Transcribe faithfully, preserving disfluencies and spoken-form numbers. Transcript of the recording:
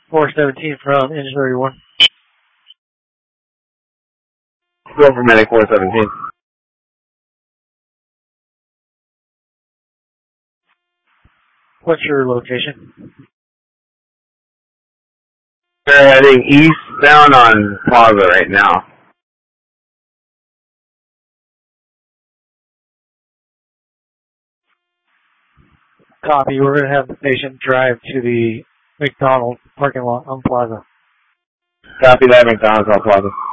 four seventeen from engine thirty-one. Go for medic four seventeen. What's your location? They're heading eastbound on Plaza right now. Copy. We're going to have the patient drive to the McDonald's parking lot on Plaza. Copy that, McDonald's on Plaza.